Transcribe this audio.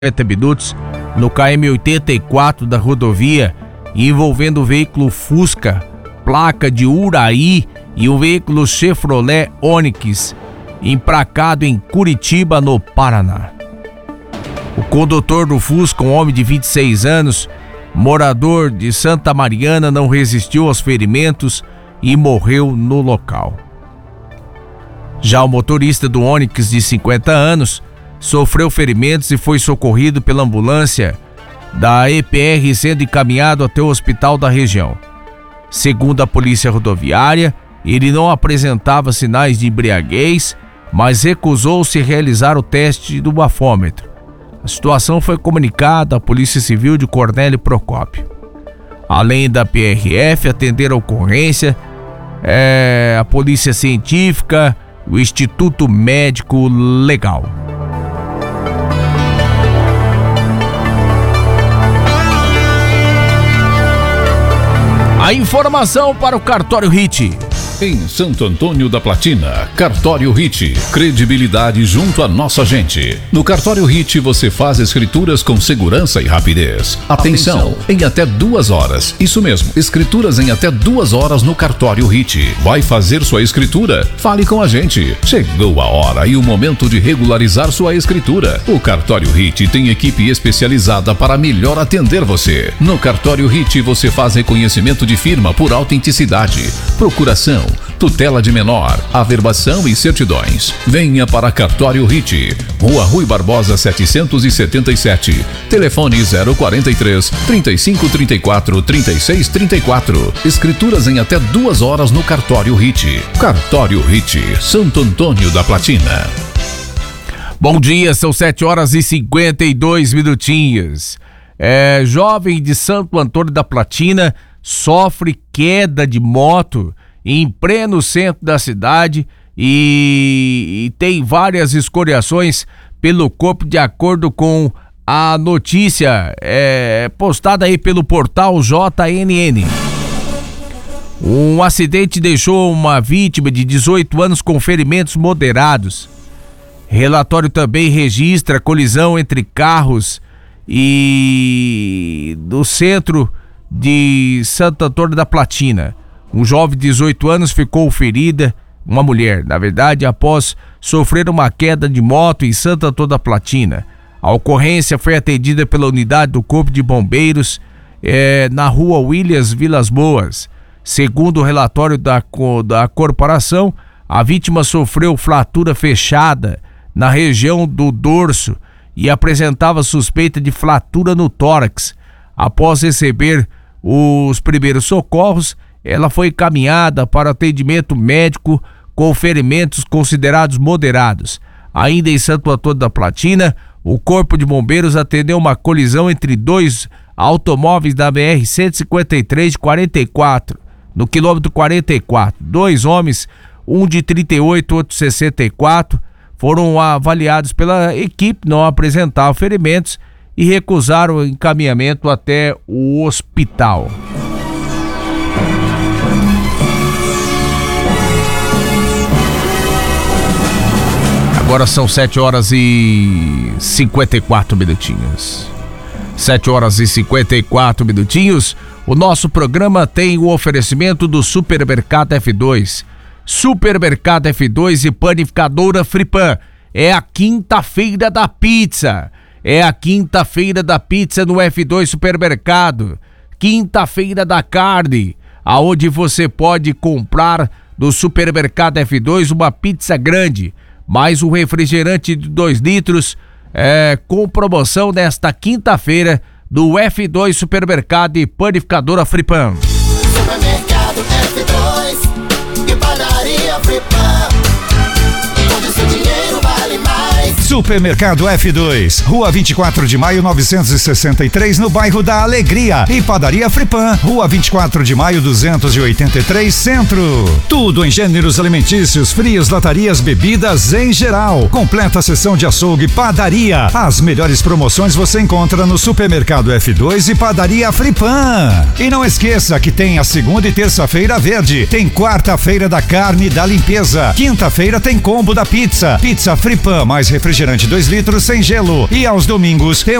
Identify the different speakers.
Speaker 1: minutos no KM 84 da rodovia, envolvendo o veículo Fusca, placa de Uraí, e o veículo Chevrolet Onix, emplacado em Curitiba, no Paraná. O condutor do Fusca, um homem de 26 anos, morador de Santa Mariana, não resistiu aos ferimentos e morreu no local. Já o motorista do Onix, de 50 anos, sofreu ferimentos e foi socorrido pela ambulância da EPR, sendo encaminhado até o hospital da região. Segundo a polícia rodoviária, ele não apresentava sinais de embriaguez, mas recusou-se a realizar o teste do bafômetro. A situação foi comunicada à Polícia Civil de Cornélio Procópio. Além da PRF atender a ocorrência, a Polícia Científica, o Instituto Médico Legal. A informação para o Cartório Hit.
Speaker 2: Em Santo Antônio da Platina, Cartório Hit, credibilidade junto à nossa gente. No Cartório Hit você faz escrituras com segurança e rapidez. Atenção, em até 2 horas. Isso mesmo, escrituras em até 2 horas no Cartório Hit. Vai fazer sua escritura? Fale com a gente. Chegou a hora e o momento de regularizar sua escritura. O Cartório Hit tem equipe especializada para melhor atender você. No Cartório Hit você faz reconhecimento de firma por autenticidade, procuração, tutela de menor, averbação e certidões. Venha para Cartório Hit, Rua Rui Barbosa 777, telefone 043 3534 3634. Escrituras em até 2 horas no Cartório Hit. Cartório Hit, Santo Antônio da Platina.
Speaker 1: Bom dia, são 7 horas e 52 minutinhos. Jovem de Santo Antônio da Platina sofre queda de moto em pleno centro da cidade e tem várias escoriações pelo corpo, de acordo com a notícia postada aí pelo portal JNN. Um acidente deixou uma vítima de 18 anos com ferimentos moderados. Relatório também registra colisão entre carros e do centro de Santo Antônio da Platina. Um jovem de 18 anos ficou ferida, uma mulher, na verdade, após sofrer uma queda de moto em Santo Antônio da Platina. A ocorrência foi atendida pela unidade do Corpo de Bombeiros na rua Williams Vilas Boas. Segundo o relatório da corporação, a vítima sofreu fratura fechada na região do dorso e apresentava suspeita de fratura no tórax. Após receber os primeiros socorros, ela foi encaminhada para atendimento médico com ferimentos considerados moderados. Ainda em Santo Antônio da Platina, o Corpo de Bombeiros atendeu uma colisão entre 2 automóveis da BR-153 de 44, no quilômetro 44. 2 homens, um de 38 e outro de 64, foram avaliados pela equipe, não apresentavam ferimentos e recusaram o encaminhamento até o hospital. Agora são 7 horas e 54 minutinhos. 7 horas e 54 minutinhos. O nosso programa tem o oferecimento do Supermercado F2. Supermercado F2 e Panificadora Fripan. É a quinta-feira da pizza. É a quinta-feira da pizza no F2 Supermercado. Quinta-feira da carne, aonde você pode comprar do Supermercado F2 uma pizza grande, mais um refrigerante de 2 litros, com promoção nesta quinta-feira do F2 Supermercado e Panificadora Fripan.
Speaker 3: Supermercado F2 e Padaria Fripan, onde o seu dinheiro vale mais.
Speaker 4: Supermercado F2, Rua 24 de Maio 963, no bairro da Alegria, e Padaria Fripan, Rua 24 de Maio 283, Centro. Tudo em gêneros alimentícios, frios, latarias, bebidas em geral. Completa seção de açougue, padaria. As melhores promoções você encontra no Supermercado F2 e Padaria Fripan. E não esqueça que tem a segunda e terça-feira verde, tem quarta-feira da carne e da limpeza, quinta-feira tem combo da pizza, pizza Fripan mais refrigerante refrigerante 2 litros sem gelo. E aos domingos